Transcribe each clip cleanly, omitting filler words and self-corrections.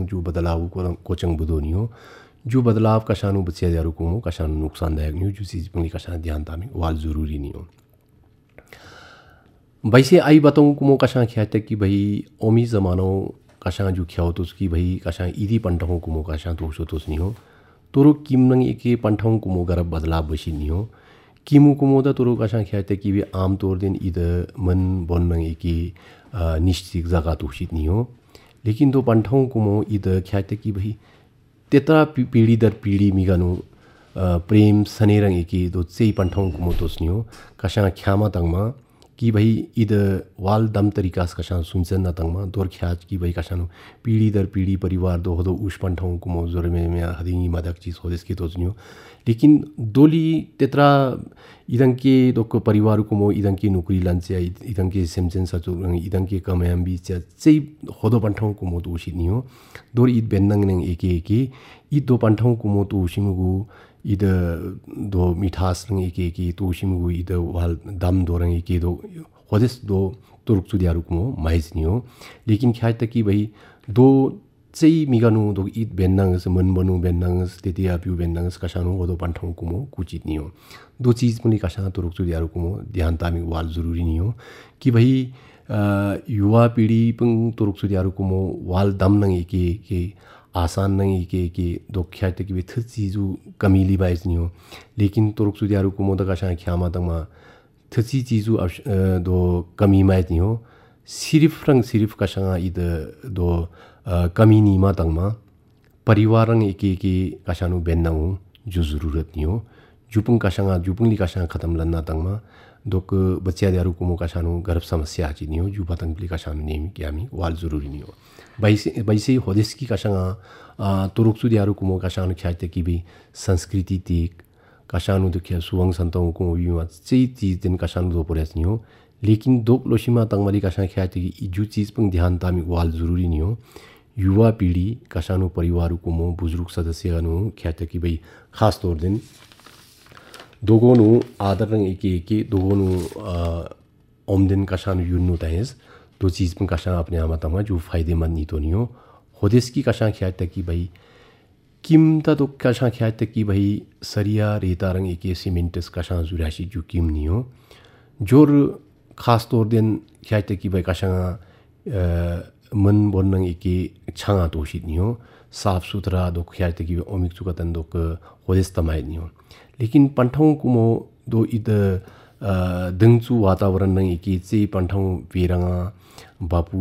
पंग जो बदलाव को चंग बुदो नहीं हो जो बदलाव कशानु बच्चे यारू कुमो कशानु नुकसानदायक नहीं हो जो चीज़ पंगली कशान ध्यान तामी वाल ज़रूरी नहीं हो वैसे आई बताऊँ कुमो कशान ख्या तक कि भाई ओमी ज़मानो कशान जो ख्या हो तो उसकी भाई कशान इदी पंटाओं कुमो कशान तो उसो तो नहीं हो तोरो किम नंग एक पंटाओं कुमो गरब बदलाव बशी नहीं हो किमु कुमो दा तोरो कशान ख्या तक कि भी आम तौर दिन इद मन बन नंग एक निश्चित जगह तो उचित नहीं हो लेकिन तो पंटाओं कुमो इद ख्या तक कि भाई तेतरा पीढ़ी दर पीढ़ी मिगानु प्रेम सनेरंग एक दो चेई पंटाओं कुमो तो नहीं हो कशान ख्यामा तंगमा कि भाई इद वाल दम तरीका से कशान सुनसन ना तंगमा दोर ख्याच कि भाई कशानु पीढ़ी दर पीढ़ी परिवार दो हो दो उस पंटाओं कुमो जोर में हदिंगी मदक चीज़ हो जिसकी तो नहीं हो लेकिन दोली तेतरा इधं के दो को परिवार कुमो इधं की नौकरी लंचे इधं के सेमचन सचुरंग इधं के कमायम भी चई हो दो पंटाओं कुमो तो उसी नहीं हो दोर ईद बेंदंग नंग एक ईद दो पंटाओं कुमो तो उसी मुगु इद दो मिठास रंग एक तो उसी मुगु इद वाल दम दो रंग एक दो होदेस दो तुरुक चुदियारू कुमो माइज नहीं हो लेकिन ख्या तक कि भाई दो चई मिगानु दो ईद बेंदंग मन बनु बेंदंग तेती आप्यू बेंदंग कशानु हो दो पंटाओं कुमो कुचित नहीं हो दो चीज़ पुनी कशान तुरुक चुदियारू कुमो ध्यान तामी वाल ज़रूरी नहीं हो कि भाई युवा पीढ़ी पंग तुरुक चुदियारू कुमो वाल दम नंग एक आसान नहीं कि दो ख्या तक कि थ चीज़ू कमीली बाइस नहीं हो लेकिन तुरुक सुदियारू कुमो दा कशान ख्यामा तंगमा थची चीज़ू दो कमी माइस नहीं हो सिर्फ कशान इद दो कमी नीमा तंगमा परिवार रंग एक कशानु बेन्नाऊ जो ज़रूरत नहीं हो जुपुंग कशान जुपुंगली कशान ख़त्म लन्ना तंगमा दोक बच्चे यारू कुमो कशानु गर्भ समस्या आची नहीं हो जु पतंगली कशानु नेमी क्यामी वाल ज़रूरी नहीं हो वैसे होदेस की कशांगा तुरुक सुदियारू कुमो कशानु ख्या तक कि भी संस्कृति तीक कशानु तो क्या सुवंग संतों को युवा चई चीज़ दिन कशानु दो पुरेस नहीं हो लेकिन दो लोशिमा तंगमली कशान ख्या तक कि जो चीज़ पंग ध्यान तामी वाल ज़रूरी नहीं हो युवा पीढ़ी कशानु परिवार कुमो बुजुर्ग सदस्य अनु ख्या तक कि भाई खास तौर दिन दोगोनु आदर रंग एक दोगोनु ओमदिन कशानु युन्नु ताइस दो चीज़ पंग कशान अपने आमा तंगा जो फ़ायदेमंद नहीं तो नहीं हो होदेस की कशान ख्या तक कि भाई किम ता तो कशान ख्या तक कि भाई सरिया रेता रंग एक सीमेंटस कशान जुराशी जो किम नहीं हो जोर खास तौर दिन ख्या तक कि भाई कशान मन बोन रंग एक छांगा तो उचित नहीं हो साफ सुथरा दो ख्या तक कि ओमिक चुकतन दो होदेस तमाय नहीं हो लेकिन पंटाओं कुमो दो इद दंगचु वातावरण नंग एक चई पंटाओं पेरंगा बापू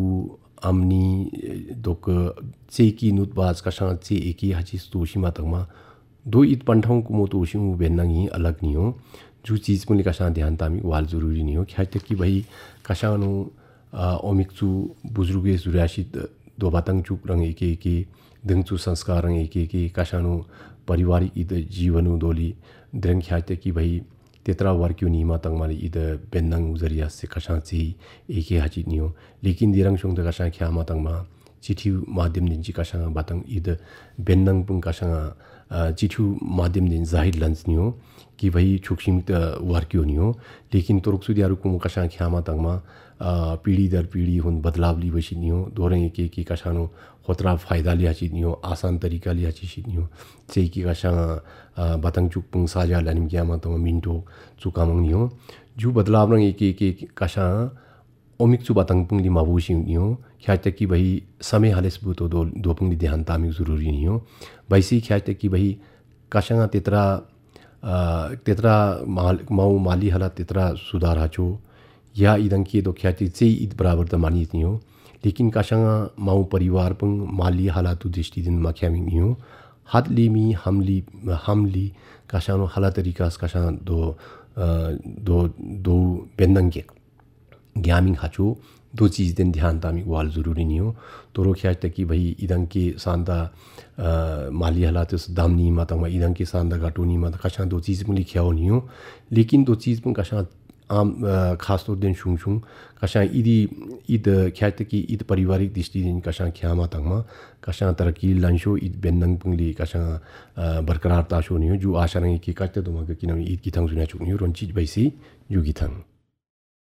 आमनी दोक चई की नुतबाज कशान चई एक हचिस तो उसी तंगमा दो ईद पंटाओं कुमो तो उसी बेनंगी अलग नहीं हो जो चीज़ मुझे कशान ध्यान तामी वाल ज़रूरी नहीं हो ख्या तक कि भाई कशानु ओमिकचु बुजुर्गे जुराशी दो बातंग चुक रंग एक दंगचु संस्कार रंग एक कशानु पारिवारिक इद जीवनु दोली द्रंग ख्या तक कि भाई तेतरा वर्क्यू नीमा तंगमाली इद बेनंग जरिया से कशान ची एक हाची नहीं हो लेकिन दिरंग शुंग द कशान ख्यामा तंगमा चिठी माध्यम दिन ची कशान बातंग इद बेनंग पुंग कशान चिठी माध्यम दिन जाहिर लंस नहीं हो कि भाई छुकशिम वर्क्यू नहीं हो लेकिन तुरुक सुदियारू कुमो कशान ख्यामा तंगमा पीढ़ी दर पीढ़ी हुन बदलाव ली बशी नहीं हो दोरें एक कशानो होतरा फ़ायदा लिया चीज नहीं हो आसान तरीका लिया चीज नहीं हो चई की कशान बातंग चुक पुंग साजा लानिम क्या तो मिनटो चुकामंग नहीं हो जो बदलाव रंग एक कशान ओमिक चु बातंग पुंगली माबूशी नहीं हो ख्या तक कि भाई समय हालेस बुतो दो पुंगली ध्यान तामी ज़रूरी नहीं हो वैसे ख्या तक कि भाई कशान तेतरा माऊ माली हालत तेतरा सुधार हाचो या इधं की दो ख्या तक चई ईद बराबर तो मानी नहीं हो लेकिन कशान माऊ परिवार पंग माली हालातु दृष्टि दिन माख्यामी नहीं हो हाथ लीमी हमली कशानो हाला तरीका कशान दो बेनंग के ग्यामिंग हाचो दो चीज़ दिन ध्यान तामी वाल ज़रूरी नहीं हो तो रो ख्या तक कि भाई इधं के सांदा माली हालात दाम नहीं माता इधं के सांदा गाटो नहीं माता कशान दो चीज़ में लिखा हो नहीं हो लेकिन दो चीज़ में कशान आम खास तौर दिन शुंग कशान ईद ख्या तक कि ईद पारिवारिक दृष्टि दिन कशान ख्यामा तंगमा कशान तरक्की लंशो ईद बेनंग पुंगली कशान बरकरार ताशो नहीं हो जो आशा रंग की करते तो मगर कि ईद की थंग सुना चुकी हो रोन चीज वैसी जो की थंग